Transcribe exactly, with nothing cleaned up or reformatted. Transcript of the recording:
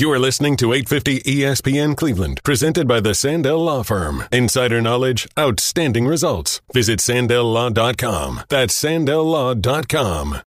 You are listening to eight fifty E S P N Cleveland, presented by the Sandell Law Firm. Insider knowledge, outstanding results. Visit sandell law dot com. That's sandell law dot com.